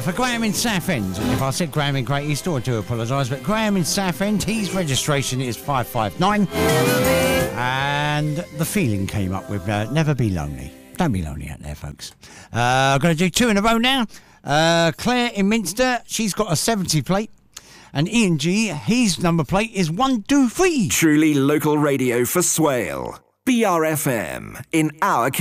For Graham in Southend. If I said Graham in Great East, I do apologise, but Graham in Southend, his registration is 559. And the feeling came up with never be lonely. Don't be lonely out there, folks. I'm going to do 2 in a row now. Claire in Minster, she's got a 70 plate. And Ian G, his number plate is 123. Truly local radio for Swale. BRFM in our